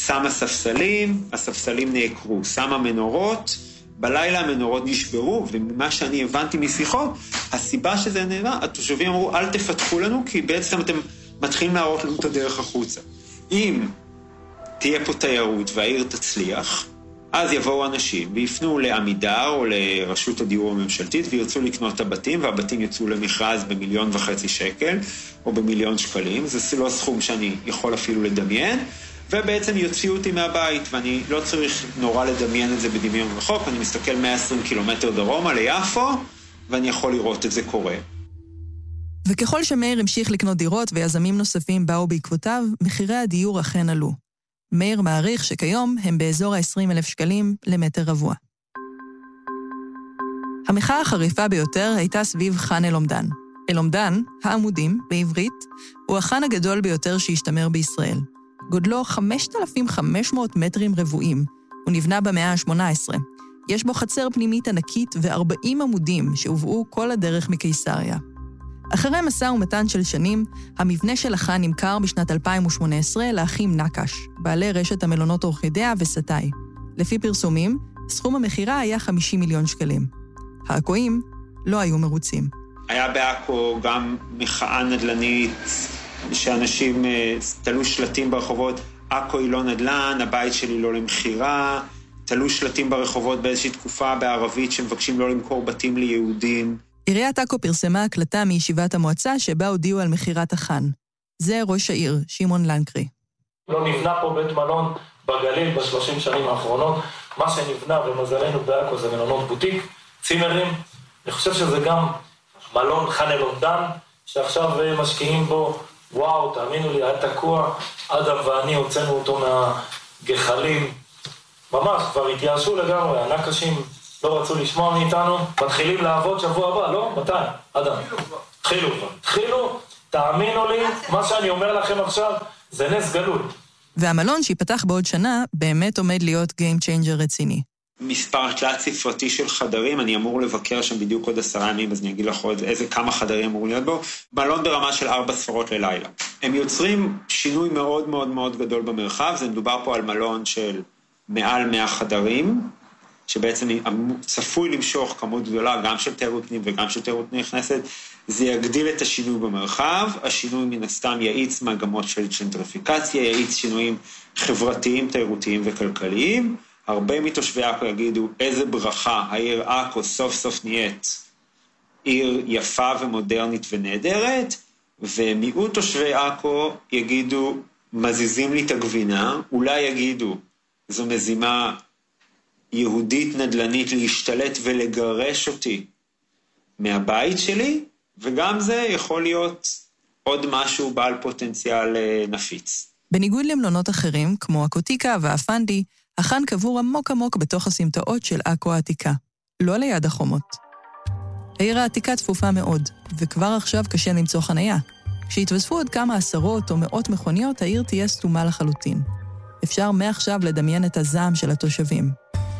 שמה ספסלים, הספסלים נעקרו, שמה מנורות, בלילה המנורות נשברו, וממה שאני הבנתי משיחות, הסיבה שזה נראה, התושבים אמרו, אל תפתחו לנו, כי בעצם אתם מתחילים להראות לנו את הדרך החוצה. אם תהיה פה תיירות והעיר תצליח, אז יבואו אנשים ויפנו לעמידר או לרשות הדיור הממשלתית וירצו לקנות את הבתים, והבתים יצאו למכרז ב1.5 שקל או ב1,000,000 שקלים. זה לא סכום שאני יכול אפילו לדמיין, ובעצם יוציאו אותי מהבית, ואני לא צריך נורא לדמיין את זה בדמיון רחוק, אני מסתכל 120 קילומטר דרומה ליפו, ואני יכול לראות את זה קורה. וככל שמאיר המשיך לקנות דירות ויזמים נוספים באו בעקבותיו, מחירי הדיור אכן עלו. מאיר מעריך שכיום הם באזור ה-20,000 שקלים למטר רבוע. המחאה החריפה ביותר הייתה סביב חאן אל-עומדן. אל-עומדן, העמודים, בעברית, הוא החאן הגדול ביותר שהשתמר בישראל. גודלו 5,500 מטרים רבועים. הוא נבנה במאה ה-18. יש בו חצר פנימית ענקית ו40 עמודים שהובאו כל הדרך מקיסריה. אחרי מסע ומתן של שנים, המבנה של החאן נמכר בשנת 2018 לאחים נקש, בעלי רשת המלונות אורחידאה וסטאי. לפי פרסומים, סכום המחירה היה 50 מיליון שקלים. העכואים לא היו מרוצים. היה בעכו גם מחאה נדל"נית, שאנשים תלו שלטים ברחובות, עכו היא לא נדל"ן, הבית שלי לא למחירה, תלו שלטים ברחובות באיזושהי תקופה בערבית שמבקשים לא למכור בתים ליהודים. עיריית עכו פרסמה הקלטה מישיבת המועצה שבה הודיעו על מחירת החאן. זה ראש העיר, שמעון לנקרי. לא נבנה פה בית מלון בגליל ב30 שנים האחרונות. מה שנבנה ומזלנו בעכו זה מלונות בוטיק, צימרים. אני חושב שזה גם מלון חאן אל-עומדן, שעכשיו משקיעים בו. וואו, תאמינו לי, היה תקוע. אדם ואני הוצאנו אותו מהגחלים. ממש, כבר התייאשו לגמרי, הנקשים לא רצו לשמוע מאיתנו. מתחילים לעבוד שבוע הבא, לא? מתי? אדם. התחילו, תאמינו לי, מה שאני אומר לכם עכשיו, זה נס גלוי. והמלון שיפתח בעוד שנה באמת עומד להיות Game Changer רציני. מספר תלת ספרתי של חדרים, אני אמור לבקר שם בדיוק עוד 10 ימים, אז אני אגיד לך עוד כמה חדרים אמורים להיות בו. מלון ברמה של 4 ספרות ללילה. הם יוצרים שינוי מאוד מאוד מאוד גדול במרחב, זה מדובר פה על מלון של מעל 100 חדרים, שבעצם צפוי למשוך כמות גדולה, גם של תיירות פנים וגם של תיירות נכנסת, זה יגדיל את השינוי במרחב, השינוי מן הסתם יעיץ מגמות של ג'נטריפיקציה, יעיץ שינויים חברתיים, תיירותיים וכלכליים. הרבה מתושבי עכו יגידו, איזה ברכה, העיר עכו סוף סוף נהיית עיר יפה ומודרנית ונהדרת, ומיעוט תושבי עכו יגידו, מזיזים לי את הגבינה, אולי יגידו, זו מזימה יהודית נדל"נית להשתלט ולגרש אותי מהבית שלי, וגם זה יכול להיות עוד משהו בעל פוטנציאל נפיץ. בניגוד למלונות אחרים, כמו הקוטיקה והפנדי, החאן קבור עמוק עמוק בתוך הסמטאות של עכו העתיקה, לא ליד החומות. העיר העתיקה צפופה מאוד, וכבר עכשיו קשה למצוא חנייה. כשהתווספו עוד כמה עשרות או מאות מכוניות, העיר תהיה סתומה לחלוטין. אפשר מעכשיו לדמיין את הזעם של התושבים.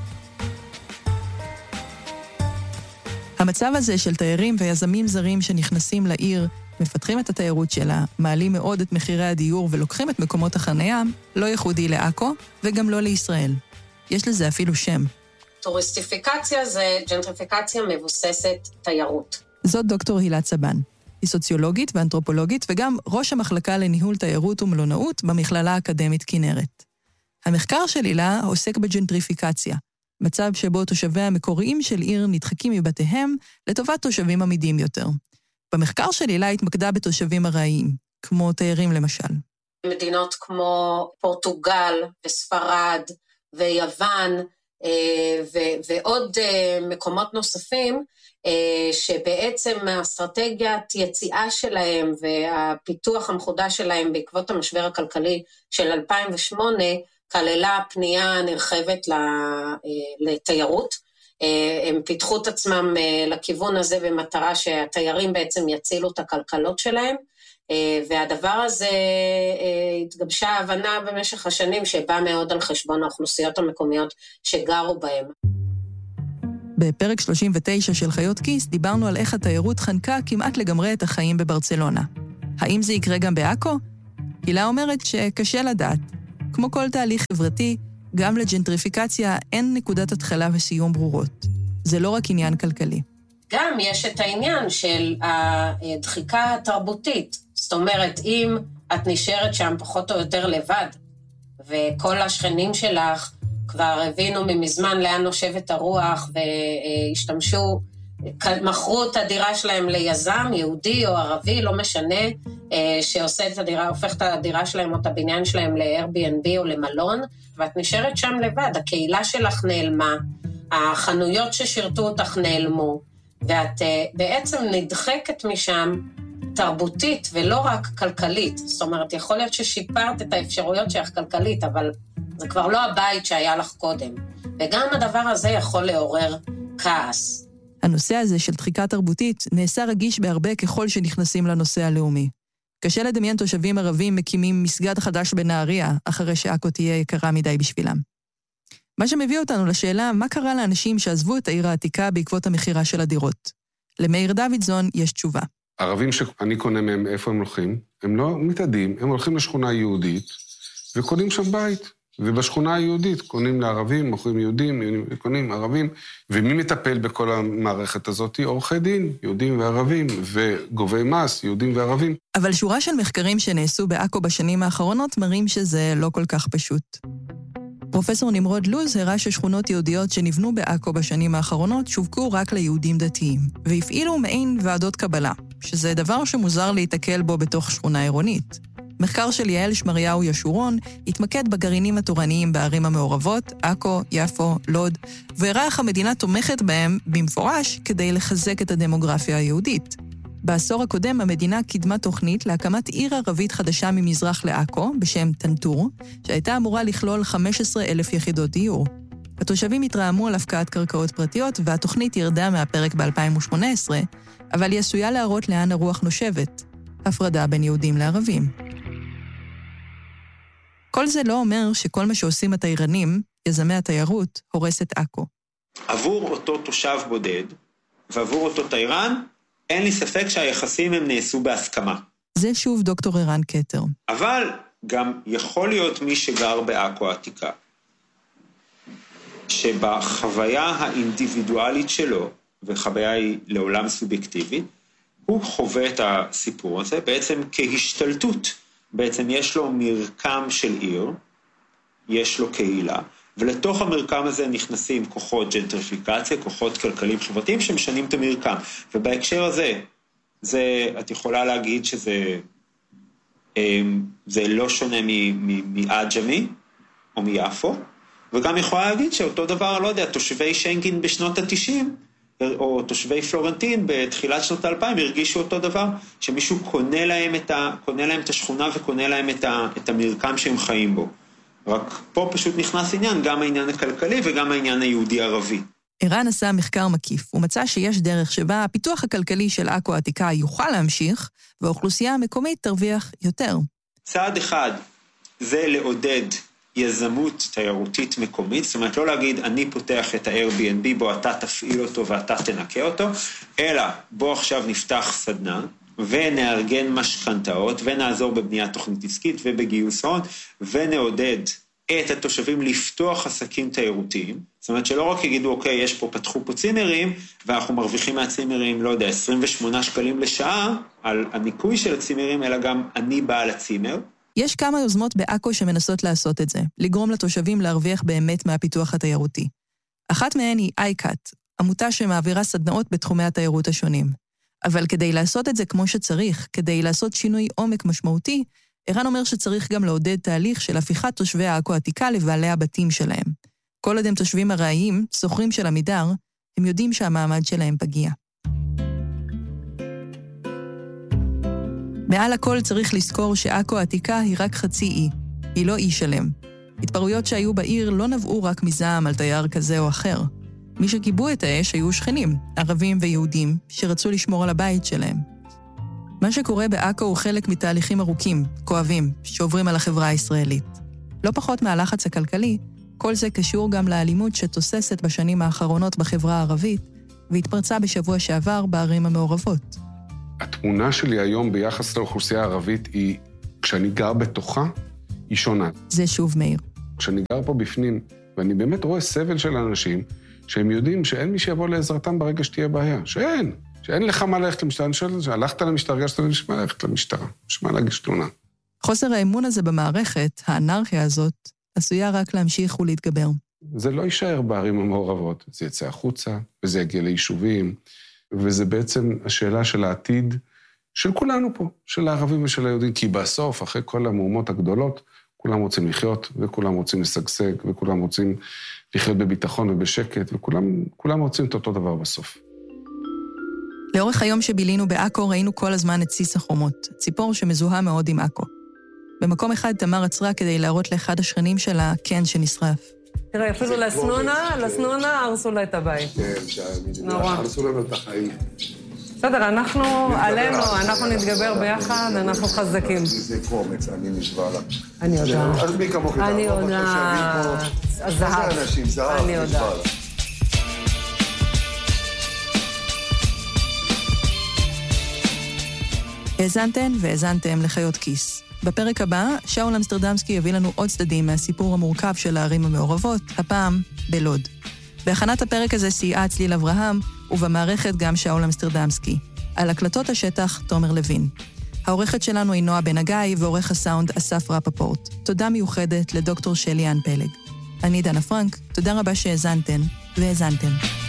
המצב הזה של תיירים ויזמים זרים שנכנסים לעיר, מפתחים את התיירות שלה, מעלים מאוד את מחירי הדיור ולוקחים את מקומות החנייה, לא ייחודי לעכו וגם לא לישראל. יש לזה אפילו שם. טוריסטיפיקציה זה ג'נטריפיקציה מבוססת תיירות. זאת דוקטור הילה צבן. היא סוציולוגית ואנתרופולוגית וגם ראש המחלקה לניהול תיירות ומלונאות במכללה האקדמית כנרת. המחקר של הילה עוסק בג'נטריפיקציה, מצב שבו תושבי המקוריים של עיר נדחקים מבתיהם לטובת תושבים עמידים יותר. במחקר של הילה התמקדה בתושבים ארעיים, כמו תיירים למשל. מדינות כמו פורטוגל וספרד ויוון ועוד מקומות נוספים, שבעצם האסטרטגיית יציאה שלהם והפיתוח המחודש שלהם בעקבות המשבר הכלכלי של 2008, כללה פנייה נרחבת לתיירות. הם פיתחו את עצמם לכיוון הזה במטרה שהתיירים בעצם יצילו את הכלכלות שלהם, והדבר הזה התגבשה ההבנה במשך השנים שבא מאוד על חשבון האוכלוסיות המקומיות שגרו בהם. בפרק 39 של חיות כיס דיברנו על איך התיירות חנקה כמעט לגמרי את החיים בברצלונה. האם זה יקרה גם בעכו? הילה אומרת שקשה לדעת. כמו כל תהליך חברתי, גם לג'נטריפיקציה אין נקודת התחלה וסיום ברורות. זה לא רק עניין כלכלי. גם יש את העניין של הדחיקה התרבותית. זאת אומרת, אם את נשארת שם פחות או יותר לבד, וכל השכנים שלך כבר הבינו ממזמן לאן נושבת הרוח, והשתמשו, מכרו את הדירה שלהם ליזם, יהודי או ערבי, לא משנה, שעושה את הדירה, הופך את הדירה שלהם או את הבניין שלהם ל-Airbnb או למלון, ואת נשארת שם לבד, הקהילה שלך נעלמה, החנויות ששירתו אותך נעלמו, ואת בעצם נדחקת משם תרבותית ולא רק כלכלית. זאת אומרת, יכול להיות ששיפרת את האפשרויות שלך כלכלית, אבל זה כבר לא הבית שהיה לך קודם. וגם הדבר הזה יכול לעורר כעס. הנושא הזה של דחיקה תרבותית נעשה רגיש בהרבה ככל שנכנסים לנושא הלאומי. קשה לדמיין תושבים ערבים מקימים מסגד חדש בנהריה, אחרי שעכו תהיה יקרה מדי בשבילם. מה שמביא אותנו לשאלה, מה קרה לאנשים שעזבו את העיר העתיקה בעקבות המחירה של הדירות? למאיר דוידזון יש תשובה. ערבים שאני קונה מהם, איפה הם הולכים? הם לא מתעדים, הם הולכים לשכונה יהודית, וקונים שם בית. ובשכונה היהודית קונים לערבים, מוכרים יהודים, קונים ערבים, ומי מטפל בכל המערכת הזאת? עורכי דין, יהודים וערבים, וגובי מס, יהודים וערבים. אבל שורה של מחקרים שנעשו בעכו בשנים האחרונות מראים שזה לא כל כך פשוט. פרופסור נמרוד לוז הראה ששכונות יהודיות שנבנו בעכו בשנים האחרונות שווקו רק ליהודים דתיים, והפעילו מעין ועדות קבלה, שזה דבר שמוזר להתקל בו בתוך שכונה עירונית. מחקר של יעל שמריהו ישורון התמקד בגרעינים התורניים בערים המעורבות, עכו, יפו, לוד, והראה איך המדינה תומכת בהם במפורש כדי לחזק את הדמוגרפיה היהודית. בעשור הקודם המדינה קידמה תוכנית להקמת עיר ערבית חדשה ממזרח לעכו, בשם טנטור, שהייתה אמורה לכלול 15,000 יחידות דיור. התושבים התרעמו על הפקעת קרקעות פרטיות, והתוכנית ירדה מהפרק ב-2018, אבל היא עשויה להראות לאן הרוח נושבת, הפרדה בין יהודים לערבים. כל זה לא אומר שכל מה שעושים התיירנים, יזמי התיירות, הורס את עכו. עבור אותו תושב בודד, ועבור אותו תיירן, אין לי ספק שהיחסים הם נעשו בהסכמה. זה שוב דוקטור ערן קטר. אבל גם יכול להיות מי שגר בעכו העתיקה, שבחוויה האינדיבידואלית שלו, וחוויה היא לעולם סובייקטיבית, הוא חווה את הסיפור הזה בעצם כהשתלטות. בעצם יש לו מרקם של עיר, יש לו קהילה, ולתוך המרקם הזה נכנסים כוחות ג'נטריפיקציה, כוחות כלכליים חברתיים שמשנים את המרקם. ובהקשר הזה, את יכולה להגיד שזה לא שונה מעג'מי או מיפו, וגם יכולה להגיד שאותו דבר, לא יודע, תושבי שנקין בשנות ה-90, או תושבי פלורנטין בתחילת שנות ה-2000 הרגישו אותו דבר, שמישהו קונה להם את השכונה וקונה להם את המרקם שהם חיים בו. רק פה פשוט נכנס עניין, גם העניין הכלכלי וגם העניין היהודי-ערבי. ערן עשה מחקר מקיף, ומצא שיש דרך שבה הפיתוח הכלכלי של עכו העתיקה יוכל להמשיך, והאוכלוסייה המקומית תרוויח יותר. צעד אחד זה לעודד יזמות תיירותית מקומית, זאת אומרת לא להגיד אני פותח את ה-Airbnb, בו אתה תפעיל אותו ואתה תנקה אותו, אלא בו עכשיו נפתח סדנה, ונארגן משכנתאות, ונעזור בבניית תוכנית עסקית ובגיוס הון, ונעודד את התושבים לפתוח עסקים תיירותיים, זאת אומרת שלא רק יגידו, אוקיי, פתחו פה צימרים, ואנחנו מרוויחים מהצימרים, לא יודע, 28 שקלים לשעה, על הניקוי של הצימרים, אלא גם אני בעל הצימר. יש כמה יוזמות בעכו שמנסות לעשות את זה, לגרום לתושבים להרוויח באמת מהפיתוח התיירותי. אחת מהן היא אייקאט, עמותה שמעבירה סדנאות בתחומי התיירות השונים. אבל כדי לעשות את זה כמו שצריך, כדי לעשות שינוי עומק משמעותי, ערן אומר שצריך גם לעודד תהליך של הפיכת תושבי העכו העתיקה לבעלי הבתים שלהם. כל עוד הם תושבים ארעיים, סוחרים של עמידר, הם יודעים שהמעמד שלהם פגיע. מעל הכל צריך לזכור שעכו העתיקה היא רק חצי אי, היא לא אי שלם. התפרעויות שהיו בעיר לא נבעו רק מזעם על תייר כזה או אחר. מי שגיבו את האש היו שכנים, ערבים ויהודים, שרצו לשמור על הבית שלהם. מה שקורה בעכו הוא חלק מתהליכים ארוכים, כואבים, שעוברים על החברה הישראלית. לא פחות מהלחץ הכלכלי, כל זה קשור גם לאלימות שתוססת בשנים האחרונות בחברה הערבית, והתפרצה בשבוע שעבר בערים המעורבות. התמונה שלי היום ביחס לאוכלוסייה הערבית היא, כשאני גר בתוכה, היא שונה. זה שוב מאיר. כשאני גר פה בפנים, ואני באמת רואה סבל של האנשים, שהם יודעים שאין מי שיבוא לעזרתם ברגע שתהיה בעיה. שאין לך מה ללכת למשטרה. אני שואל, הלכת למשטרה, הרגשת לשמה ללכת למשטרה. לשמה להגיש תלונה. חוסר האמון הזה במערכת, האנרכיה הזאת, עשויה רק להמשיך ולהתגבר. זה לא יישאר בערים המעורבות, זה יצא החוצה, וזה יגיע ליישובים, וזה בעצם השאלה של העתיד של כולנו פה, של הערבים ושל היהודים, כי בסוף, אחרי כל המהומות הגדולות, כולם רוצים לחיות, וכולם רוצים לשגשג, וכולם רוצים לחיות בביטחון ובשקט, וכולם רוצים את אותו דבר בסוף. לאורך היום שבילינו בעכו ראינו כל הזמן את סיס החומות, ציפור שמזוהה מאוד עם עכו. במקום אחד תמר עצרה כדי להראות לאחד השכנים שלה קן שנשרף. תראה, אפילו לסנונה הרסו לה את הבית. כן, הרסו לנו את החיים. בסדר, עלינו, אנחנו נתגבר ביחד, אנחנו חזקים. זה קומץ, אני נשבע לה. אני יודעת. אז מי כמוך אני יודעת. הזהב. אני יודעת. האזנתן והאזנתם לחיות כיס. בפרק הבא, שאול אמסטרדמסקי יביא לנו עוד צדדים מהסיפור המורכב של הערים המעורבות, הפעם בלוד. בהכנת הפרק הזה סייעה צליל אברהם, ובמערכת גם שאול אמסטרדמסקי. על הקלטות השטח, תומר לוין. העורכת שלנו היא נועה בן הגיא, ועורך הסאונד אסף רפפורט. תודה מיוחדת לדוקטור שלי אן פלג. אני דנה פרנק, תודה רבה שהאזנתן והאזנתם.